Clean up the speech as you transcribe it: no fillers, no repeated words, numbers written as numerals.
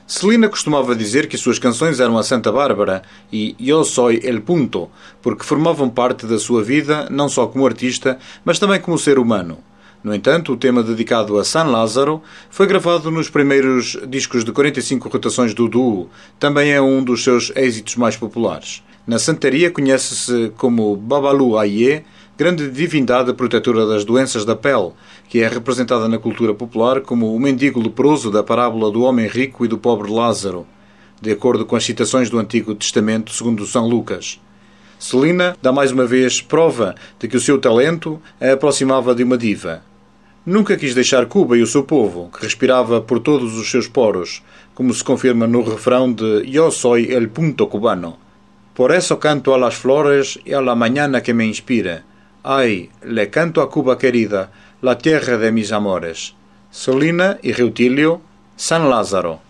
Celina costumava dizer que as suas canções eram a Santa Bárbara e Yo soy el punto, porque formavam parte da sua vida não só como artista, mas também como ser humano. No entanto, o tema dedicado a San Lázaro foi gravado nos primeiros discos de 45 rotações do duo. Também é um dos seus êxitos mais populares. Na santaria conhece-se como Babalu Aye, grande divindade protetora das doenças da pele, que é representada na cultura popular como o mendigo leproso da parábola do homem rico e do pobre Lázaro, de acordo com as citações do Antigo Testamento segundo São Lucas. Celina dá mais uma vez prova de que o seu talento a aproximava de uma diva. Nunca quis deixar Cuba e o seu povo, que respirava por todos os seus poros, como se confirma no refrão de Yo soy el punto cubano. Por eso canto a las flores y a la mañana que me inspira. Ay, le canto a Cuba querida, la tierra de mis amores. Celina y Reutílio, San Lázaro.